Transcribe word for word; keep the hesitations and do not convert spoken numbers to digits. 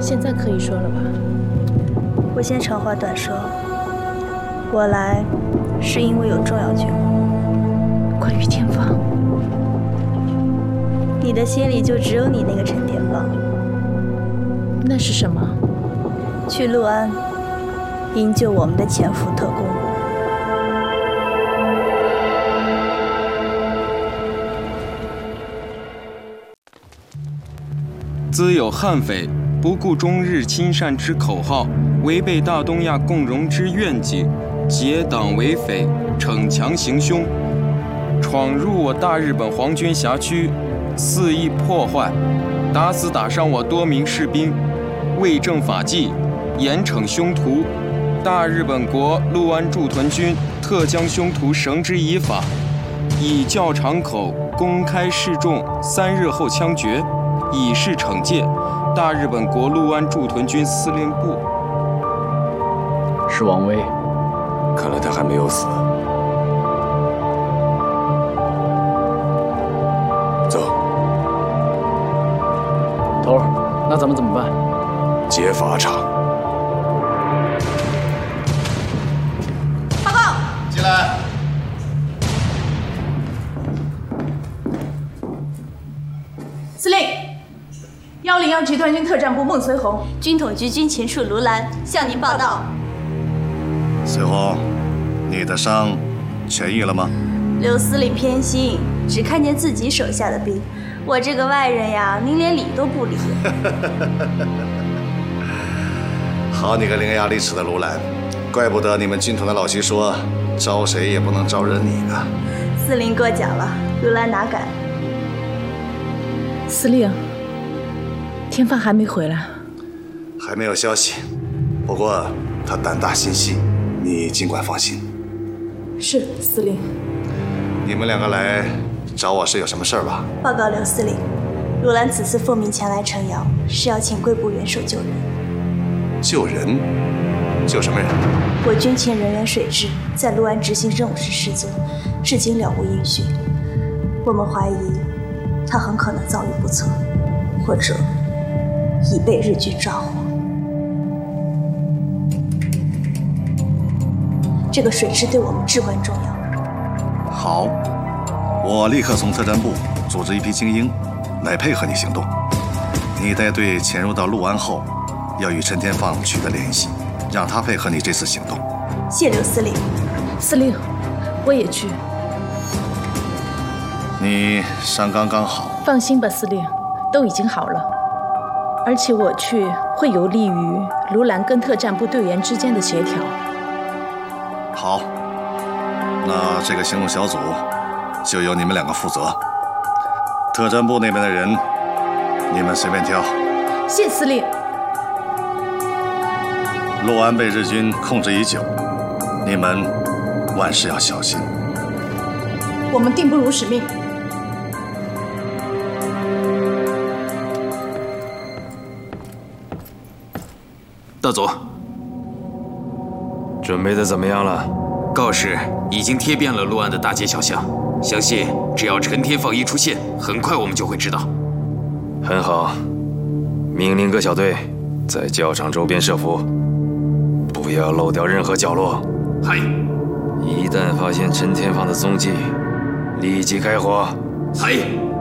现在可以说了吧？ 我先长话短说，我来是因为有重要军务。 关于天放， 你的心里就只有你那个陈天放。 那是什么？ 去陆安营救我们的潜伏特工。 兹有悍匪不顾中日亲善之口号，违背大东亚共荣之愿景，结党为匪，逞强行凶，闯入我大日本皇军辖区，肆意破坏，打死打伤我多名士兵，为正法纪，严惩凶徒。大日本国陆安驻屯军特将凶徒绳之以法，以教场口公开示众，三日后枪决，以示惩戒。大日本国陆安驻屯军司令部。 是王威， 看来他还没有死。走。 头儿，那咱们怎么办？ 劫法场。 报告。 进来。 司令，幺零幺集团军特战部孟随红， 军统局军情处卢兰向您报道。 随红，你的伤痊愈了吗？ 刘司令偏心，只看见自己手下的兵，我这个外人呀，您连理都不理。 好你个伶牙俐齿的卢兰，怪不得你们军统的老徐说招谁也不能招惹你呢。 司令过奖了，卢兰哪敢？ 司令，天放还没回来， 还没有消息。不过他胆大心细，你尽管放心。 是司令。 你们两个来找我是有什么事儿吧？ 报告刘司令，卢兰此次奉命前来城阳，是要请贵部元首救人。 救人？救什么人？ 我军前人员水蛭在陆安执行任务时失踪，至今了无音讯。我们怀疑他很可能遭遇不测，或者已被日军抓获。这个水蛭对我们至关重要。 好，我立刻从特战部组织一批精英来配合你行动。你带队潜入到陆安后，要与陈天放取得联系，让他配合你这次行动。 谢刘司令。 司令，我也去。 你伤刚刚好。 放心吧，司令，都已经好了。而且我去会有利于卢兰跟特战部队员之间的协调。 好，那这个行动小组就由你们两个负责。特战部那边的人，你们随便挑。 谢司令。 陆安被日军控制已久，你们万事要小心。 我们定不辱使命。 大佐， 准备的怎么样了？ 告示已经贴遍了陆安的大街小巷，相信只要陈天放一出现，很快我们就会知道。 很好，命令各小队在教场周边设伏，不要漏掉任何角落。 嗨！ 一旦发现陈天放的踪迹，立即开火。 嗨！